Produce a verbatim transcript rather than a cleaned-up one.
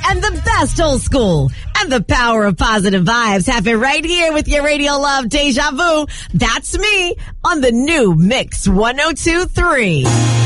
and the best old school. And the power of positive vibes happen right here with your radio love, Deja Vu. That's me on the new Mix one oh two point three.